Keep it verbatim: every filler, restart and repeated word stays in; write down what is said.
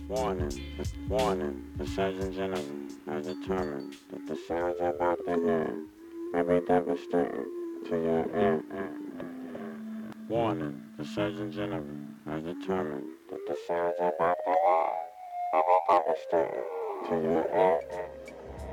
Warning, warning, the Surgeon General has determined that the sounds you're about to hear may be devastating to your ear. Warning, the Surgeon General has determined that the sounds you're about to hear may be devastating to your ear.